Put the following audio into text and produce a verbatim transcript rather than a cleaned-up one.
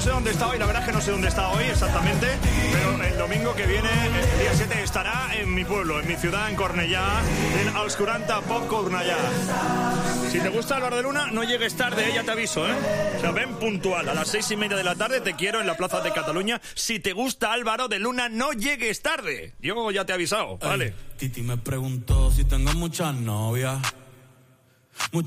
sé dónde está hoy, la verdad es que no sé dónde está hoy exactamente, pero el domingo que viene, el día siete, estará en mi pueblo, en mi ciudad, en Cornellá, en Auscuranta Pop Cornellá. Si te gusta Álvaro de Luna, no llegues tarde, eh, ya te aviso, ¿eh? O sea, ven puntual, a las seis y media de la tarde te quiero en la Plaza de Cataluña. Si te gusta Álvaro de Luna, no llegues tarde. Yo ya te he avisado, ¿vale? Ey, Titi me preguntó si tengo muchas novias.